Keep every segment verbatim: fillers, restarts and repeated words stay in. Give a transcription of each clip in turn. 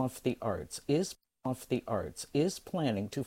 off the arts is off the arts is planning to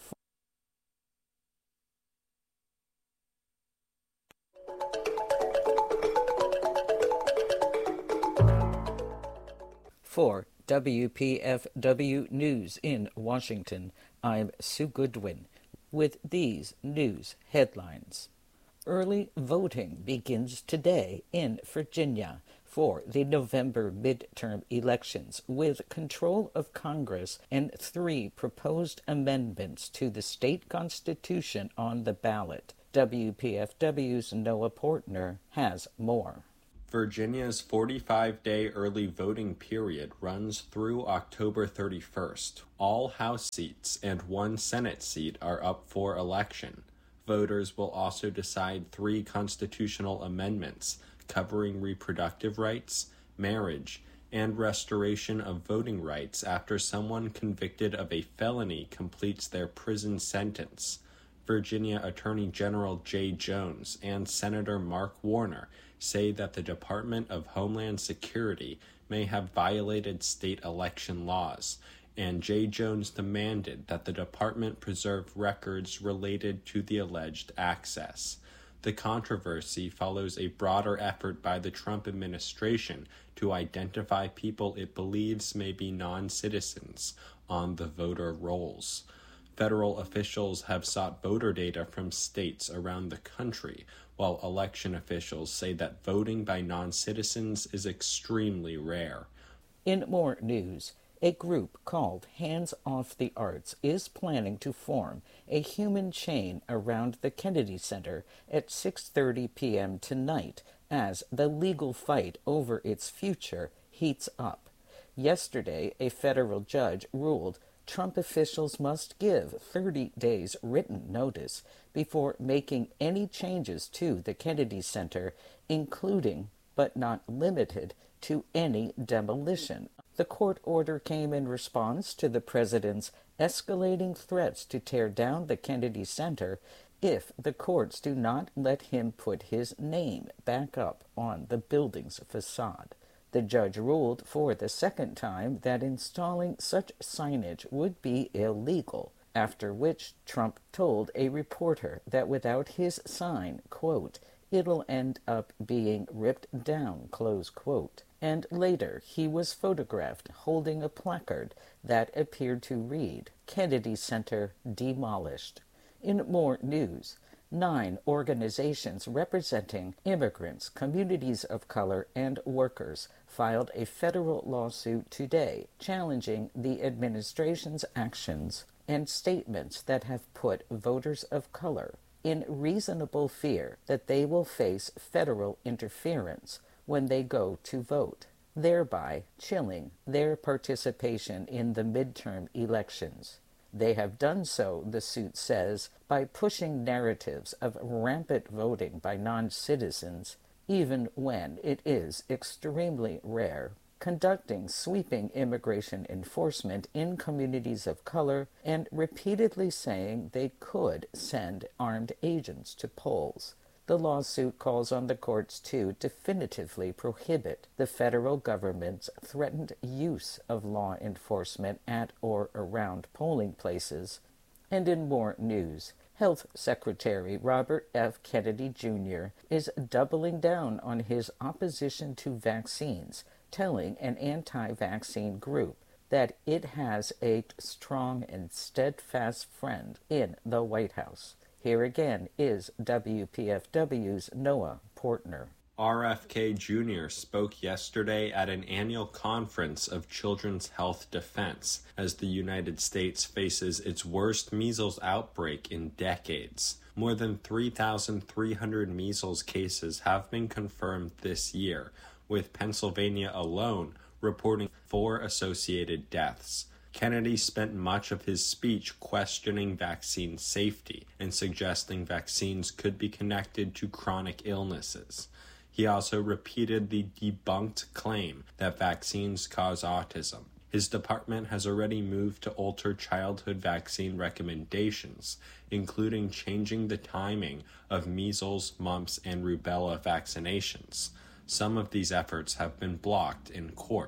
For W P F W News in Washington, I'm Sue Goodwin with these news headlines. Early voting begins today in Virginia for the November midterm elections, with control of Congress and three proposed amendments to the state constitution on the ballot. W P F W's Noah Portner has more. Virginia's forty-five day early voting period runs through October thirty-first. All House seats and one Senate seat are up for election. Voters will also decide three constitutional amendments covering reproductive rights, marriage, and restoration of voting rights after someone convicted of a felony completes their prison sentence. Virginia Attorney General Jay Jones and Senator Mark Warner say that the Department of Homeland Security may have violated state election laws, and Jay Jones demanded that the department preserve records related to the alleged access. The controversy follows a broader effort by the Trump administration to identify people it believes may be non-citizens on the voter rolls. Federal officials have sought voter data from states around the country, while election officials say that voting by non-citizens is extremely rare. In more news, a group called Hands Off the Arts is planning to form a human chain around the Kennedy Center at six thirty p.m. tonight as the legal fight over its future heats up. Yesterday, a federal judge ruled Trump officials must give thirty days written notice before making any changes to the Kennedy Center, including, but not limited to, any demolition. The court order came in response to the president's escalating threats to tear down the Kennedy Center if the courts do not let him put his name back up on the building's facade. The judge ruled for the second time that installing such signage would be illegal, after which Trump told a reporter that without his sign, quote, it'll end up being ripped down, close quote. And later he was photographed holding a placard that appeared to read, Kennedy Center demolished. In more news, nine organizations representing immigrants, communities of color, and workers filed a federal lawsuit today challenging the administration's actions and statements that have put voters of color in reasonable fear that they will face federal interference when they go to vote, thereby chilling their participation in the midterm elections. They have done so, the suit says, by pushing narratives of rampant voting by non-citizens, even when it is extremely rare, conducting sweeping immigration enforcement in communities of color, and repeatedly saying they could send armed agents to polls. The lawsuit calls on the courts to definitively prohibit the federal government's threatened use of law enforcement at or around polling places. And in more news, Health Secretary Robert F. Kennedy Junior is doubling down on his opposition to vaccines, telling an anti-vaccine group that it has a strong and steadfast friend in the White House. Here again is W P F W's Noah Portner. R F K Junior spoke yesterday at an annual conference of Children's Health Defense as the United States faces its worst measles outbreak in decades. More than three thousand three hundred measles cases have been confirmed this year, with Pennsylvania alone reporting four associated deaths. Kennedy spent much of his speech questioning vaccine safety and suggesting vaccines could be connected to chronic illnesses. He also repeated the debunked claim that vaccines cause autism. His department has already moved to alter childhood vaccine recommendations, including changing the timing of measles, mumps, and rubella vaccinations. Some of these efforts have been blocked in court.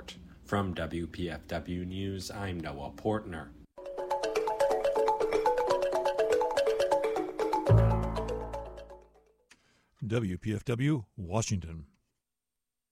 From W P F W News, I'm Noah Portner. W P F W, Washington.